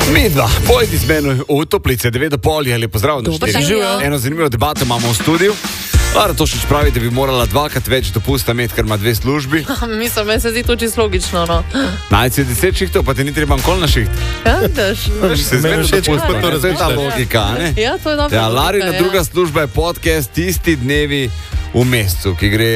Midva, pojdi z menoj v Toplice, 9:30 ali pozdrav na 4. Eno zanimivo debato imamo v studiu. Lara Tošič pravi, da bi morala dvakrat več dopusta imeti, ker ima 2 službi. Mislim, meni se zdi to čisto logično, no. Najci 10 šihtov, pa ti ni treba nikoli na šiht. Ja, daš. Se zmeni dopust, pa to razvej ta logika, ne? Ja, to je dobro. Ja, Larina druga služba je podcast Tisti dnevi v mesecu, ki gre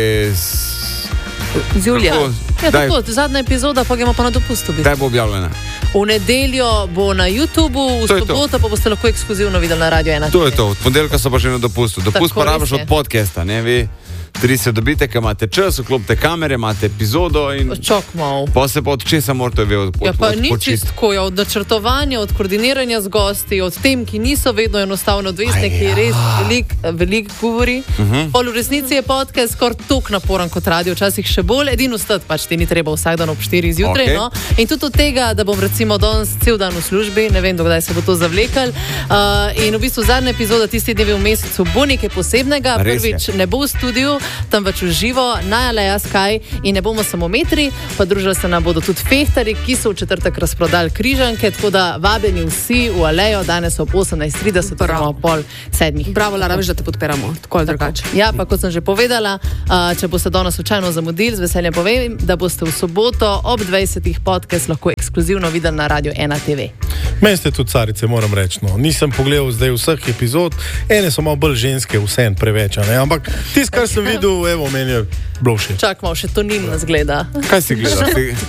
z Julija. Ja, Daj. tako, zadnja epizoda, pa gremo pa na dopustu. Kdaj bo objavljena? V nedeljo bo na YouTubu, v soboto pa boste lahko ekskluzivno videli na Radio 1. To je to, od ponedeljka so pa že na dopustu. Dopust Tako, pa rabiš res je. od podcasta, ne vi? 30 dobite, ker imate čas, vklopite kamere, imate epizodo in Čok malo. pa se pa od česa morate vedeti Ja, pa ni čisto tako, ja, od načrtovanja, od koordiniranja z gosti, od tem, ki niso vedno enostavno odvisni, ki res veliko govori. Pol v resnici je podcast skoraj toliko naporen kot radio, včasih še bolj, edino stati pač ti ni treba vsak dan ob 4 zjutraj. Okej. No? In tudi od tega, da bom recimo danes cel dan v službi, ne vem, dokdaj se bo to zavlekal. In v bistvu zadnja epizoda Tisti dnevi v mesecu bo nekaj posebnega. Res je. Prvič ne bo v studiu, temveč v živo, na Aleja Sky in ne bomo samo metri, pa družili se nam bodo tudi fehtari, ki so v četrtek razprodali križanke, tako da vabeni vsi v Alejo, danes ob 18:30, oziroma pol 7. Bravo, Lara, veš, da te podpiramo, tako ali drugače. Ja, pa kot sem že povedala, če boste danes slučajno zamudili, z veseljem povem, da boste v soboto ob 20. podcast lahko ekskluzivno videli na Radio 1 TV. Meni ste tudi carice, moram reči. No. Nisem pogledal zdaj vseh epizod, ene so malo bolj ženske, vse preveč, ne? Ampak tisto, kar sem videl, evo, meni je bilo všeč. Čak malo, še to njim nas gleda. Kaj si gledal?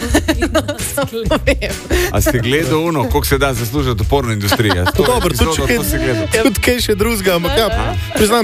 A si gledal ono, koliko se da zaslužiti v porno industriji? Dobro, tudi kaj še drugega, ampak ja, priznam,